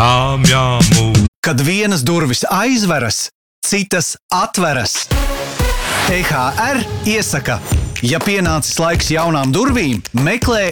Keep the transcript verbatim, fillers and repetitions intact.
Rāmjāmu. Kad vienas durvis aizveras, citas atveras. T H R iesaka, ja pienācis laiks jaunām durvīm, meklē